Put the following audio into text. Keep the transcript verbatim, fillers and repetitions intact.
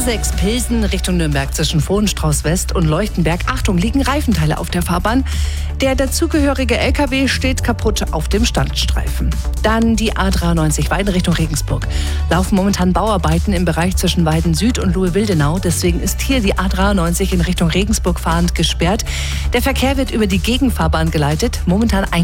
sechs Pilsen Richtung Nürnberg zwischen Vohenstrauß West und Leuchtenberg. Achtung, liegen Reifenteile auf der Fahrbahn. Der dazugehörige L K W steht kaputt auf dem Standstreifen. Dann die A dreiundneunzig Weiden Richtung Regensburg. Laufen momentan Bauarbeiten im Bereich zwischen Weiden Süd und Luhe-Wildenau. Deswegen ist hier die A dreiundneunzig in Richtung Regensburg fahrend gesperrt. Der Verkehr wird über die Gegenfahrbahn geleitet. Momentan ein